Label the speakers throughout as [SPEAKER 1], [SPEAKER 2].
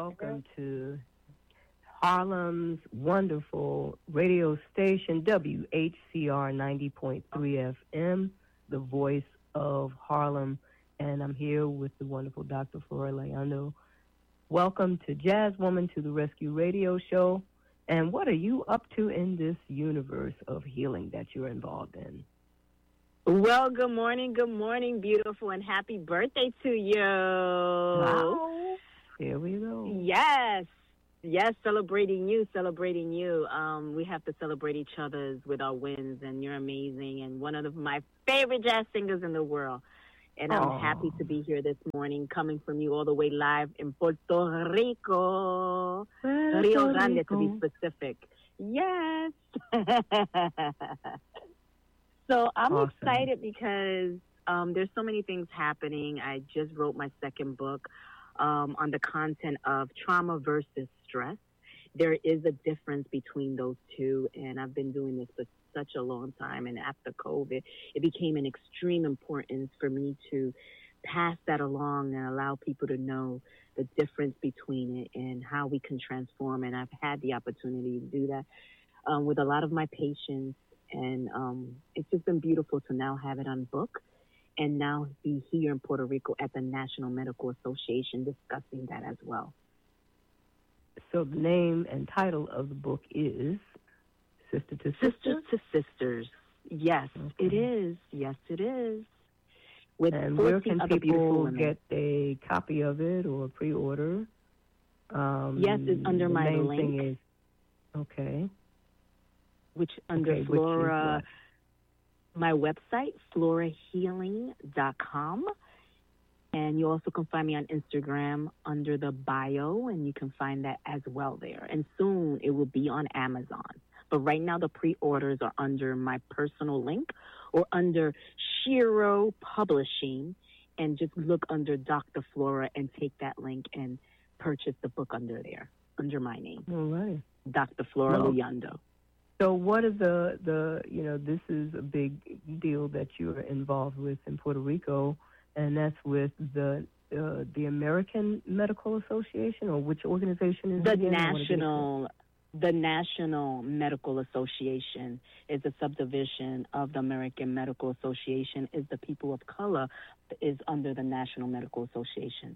[SPEAKER 1] welcome to Harlem's wonderful radio station, WHCR 90.3 FM, the voice of Harlem. And I'm here with the wonderful Dr. Flora Leando. Welcome to Jazz Woman to the Rescue radio show. And what are you up to in this universe of healing that you're involved in?
[SPEAKER 2] Well, good morning, beautiful, and happy birthday to you.
[SPEAKER 1] Wow. Here we go.
[SPEAKER 2] Yes, celebrating you. We have to celebrate each other's with our wins, and you're amazing and one of my favorite jazz singers in the world. And I'm happy to be here this morning, coming from you all the way live in Puerto Rico. Rio Grande, to be specific. Yes. So I'm excited because there's so many things happening. I just wrote my second book on the content of trauma versus stress. There is a difference between those two, and I've been doing this for such a long time. And after COVID, it became an extreme importance for me to pass that along and allow people to know the difference between it and how we can transform. And I've had the opportunity to do that with a lot of my patients. And it's just been beautiful to now have it on book and now be here in Puerto Rico at the National Medical Association discussing that as well.
[SPEAKER 1] So the name and title of the book is Sister to Sister?
[SPEAKER 2] Sisters to Sisters. Yes, it is. Yes, it is.
[SPEAKER 1] And where can people get a copy of it or pre-order?
[SPEAKER 2] Yes, it's under my link. Which under Flora, my website, florahealing.com. And you also can find me on Instagram under the bio, and you can find that as well there. And soon it will be on Amazon. But right now the pre-orders are under my personal link or under Shiro Publishing. And just look under Dr. Flora and take that link and purchase the book under there, under my name.
[SPEAKER 1] All right.
[SPEAKER 2] Dr. Flora Leando.
[SPEAKER 1] So what is this is a big deal that you're involved with in Puerto Rico, and that's with the American Medical Association, or which organization is it?
[SPEAKER 2] The National Medical Association is a subdivision of the American Medical Association. Is the people of color is under the National Medical Association.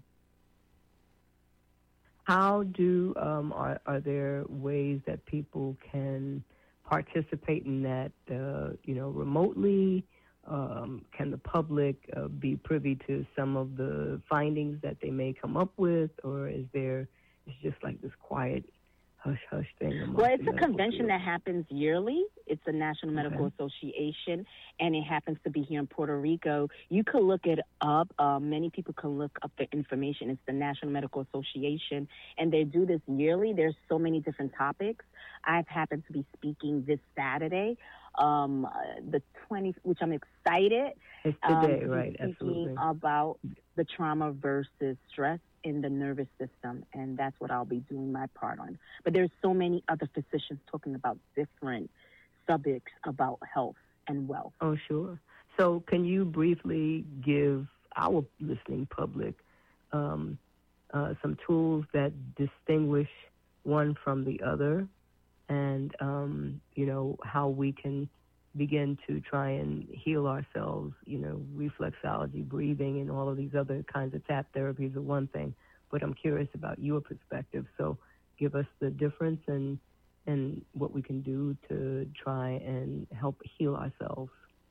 [SPEAKER 1] How do are there ways that people can participate in that, remotely? Can the public be privy to some of the findings that they may come up with, or it's just like this quiet hush-hush thing?
[SPEAKER 2] Well, it's a convention that happens yearly. It's the National Medical Association, and it happens to be here in Puerto Rico. You could look it up. Many people can look up the information. It's the National Medical Association, and they do this yearly. There's so many different topics. I've happened to be speaking this Saturday, the 20th, which I'm excited.
[SPEAKER 1] It's today, right?
[SPEAKER 2] Speaking
[SPEAKER 1] Absolutely.
[SPEAKER 2] About the trauma versus stress in the nervous system, and that's what I'll be doing my part on. But there's so many other physicians talking about different subjects about health and wealth.
[SPEAKER 1] Oh, sure. So can you briefly give our listening public some tools that distinguish one from the other, and how we can begin to try and heal ourselves? Reflexology, breathing, and all of these other kinds of tap therapies are one thing, but I'm curious about your perspective. So give us the difference and what we can do to try and help heal ourselves.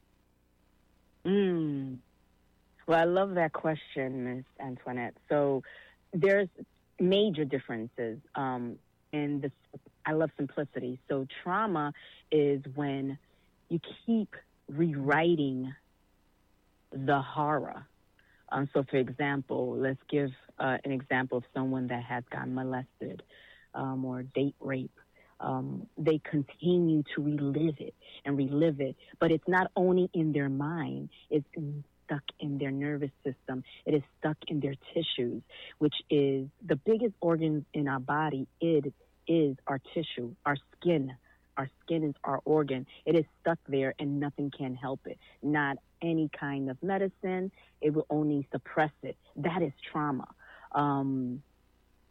[SPEAKER 2] Well, I love that question, Ms. Antoinette. So there's major differences in this. I love simplicity. So trauma is when you keep rewriting the horror. So, for example, let's give an example of someone that has gotten molested or date rape. They continue to relive it, but it's not only in their mind, it's stuck in their nervous system. It is stuck in their tissues, which is the biggest organ in our body. It is our tissue, our skin. Our skin is our organ. It is stuck there and nothing can help it. Not any kind of medicine. It will only suppress it. That is trauma.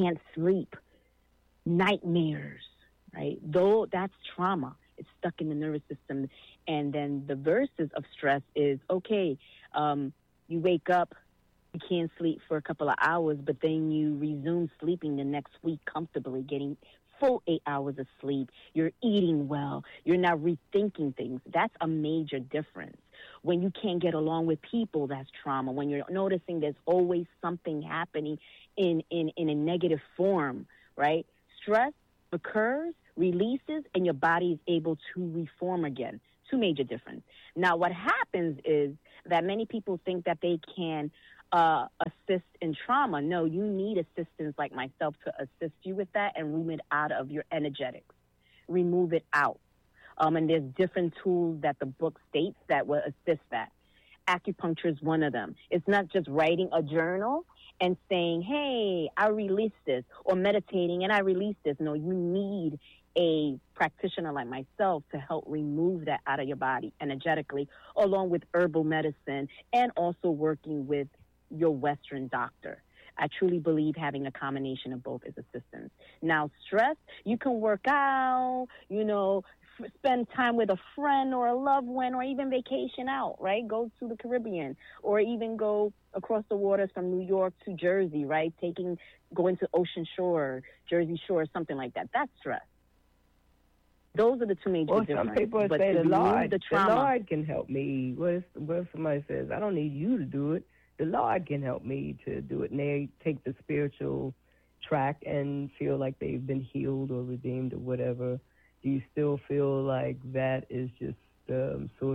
[SPEAKER 2] can't sleep, nightmares, right? Though that's trauma. It's stuck in the nervous system. And then the versus of stress is, okay, you wake up, you can't sleep for a couple of hours, but then you resume sleeping the next week comfortably, getting full 8 hours of sleep. You're eating well. You're not rethinking things. That's a major difference. When you can't get along with people, that's trauma. When you're noticing there's always something happening in a negative form, right? Stress occurs, releases, and your body is able to reform again. Two major differences. Now, what happens is that many people think that they can assist in trauma. No, you need assistance like myself to assist you with that and remove it out of your energetics. Remove it out. And there's different tools that the book states that will assist that. Acupuncture is one of them. It's not just writing a journal and saying, hey, I release this, or meditating and I release this. No, you need a practitioner like myself to help remove that out of your body energetically, along with herbal medicine and also working with your Western doctor. I truly believe having a combination of both is assistance. Now, stress, you can work out, spend time with a friend or a loved one, or even vacation out, right? Go to the Caribbean, or even go across the waters from New York to Jersey, right? Going to Ocean Shore, Jersey Shore, something like that. That's stress. Those are the two major differences.
[SPEAKER 1] Some people say the Lord can help me. What if somebody says, I don't need you to do it. The Lord can help me to do it. And they take the spiritual track and feel like they've been healed or redeemed or whatever. Do you still feel like that is just sort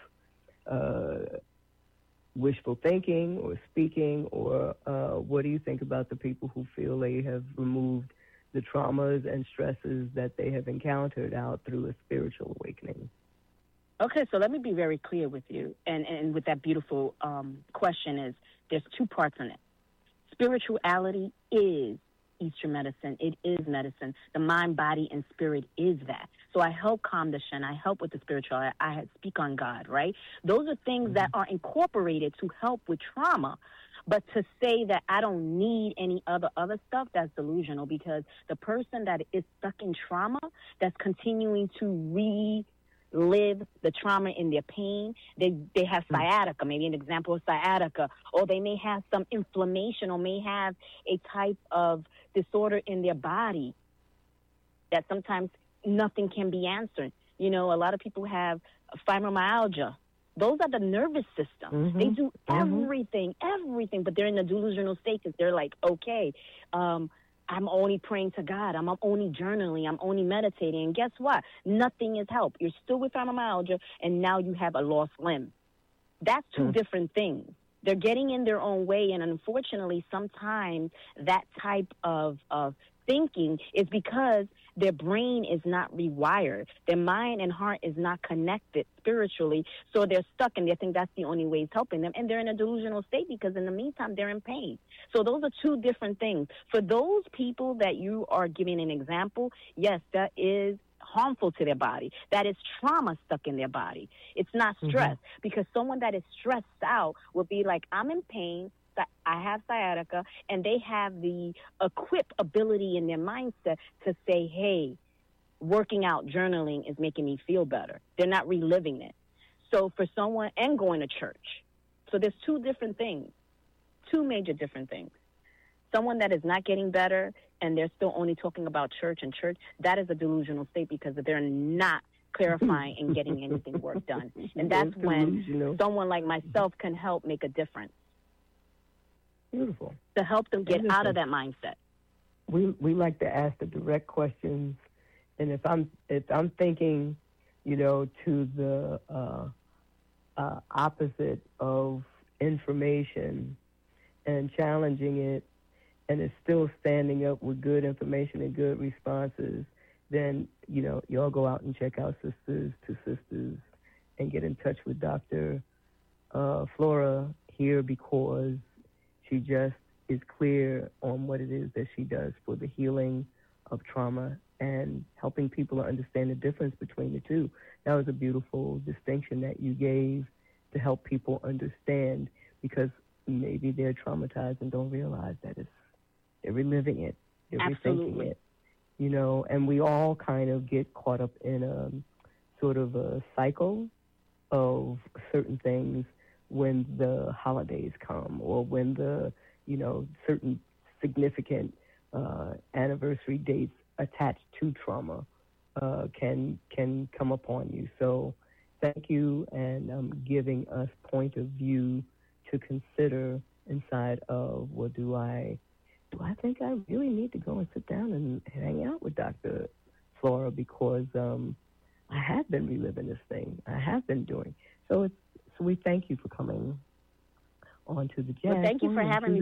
[SPEAKER 1] of wishful thinking or speaking, or what do you think about the people who feel they have removed the traumas and stresses that they have encountered out through a spiritual awakening?
[SPEAKER 2] Okay, so let me be very clear with you, and with that beautiful question is, there's two parts in it. Spirituality is Eastern medicine. It is medicine. The mind, body, and spirit is that. So I help calm the Shen. I help with the spirituality. I speak on God, right? Those are things that are incorporated to help with trauma. But to say that I don't need any other stuff, that's delusional, because the person that is stuck in trauma, that's continuing to relive the trauma in their pain, they have sciatica, maybe an example of sciatica, or they may have some inflammation, or may have a type of disorder in their body that sometimes nothing can be answered. A lot of people have fibromyalgia. Those are the nervous system. They do everything, but they're in a delusional state because they're like, okay, I'm only praying to God. I'm only journaling. I'm only meditating. And guess what? Nothing is help. You're still with fibromyalgia, and now you have a lost limb. That's two different things. They're getting in their own way, and unfortunately, sometimes that type of thinking is because their brain is not rewired. Their mind and heart is not connected spiritually, so they're stuck, and they think that's the only way it's helping them, and they're in a delusional state because in the meantime, they're in pain. So those are two different things. For those people that you are giving an example, yes, that is harmful to their body. That is trauma stuck in their body. It's not stress, because someone that is stressed out will be like, I'm in pain, I have sciatica, and they have the ability in their mindset to say, hey, working out, journaling is making me feel better. They're not reliving it. So for someone, and going to church. So there's two different things, two major different things. Someone that is not getting better and they're still only talking about church, that is a delusional state because they're not clarifying and getting anything work done. And that's when someone like myself can help make a difference.
[SPEAKER 1] Beautiful.
[SPEAKER 2] To help them get out of that mindset.
[SPEAKER 1] We like to ask the direct questions, and if I'm thinking, to the opposite of information and challenging it, and it's still standing up with good information and good responses, then y'all go out and check out Sisters to Sisters and get in touch with Dr. Flora here, because she just is clear on what it is that she does for the healing of trauma and helping people to understand the difference between the two. That was a beautiful distinction that you gave to help people understand, because maybe they're traumatized and don't realize that they're reliving it. You're rethinking
[SPEAKER 2] Absolutely.
[SPEAKER 1] it, you know, and we all kind of get caught up in a sort of a cycle of certain things when the holidays come or when the, you know, certain significant anniversary dates attached to trauma can come upon you. So thank you and giving us point of view to consider inside of, well, do I think I really need to go and sit down and hang out with Dr. Flora because I have been reliving this thing. I have been doing. So we thank you for coming on to the jazz.
[SPEAKER 2] Well, thank you for having me.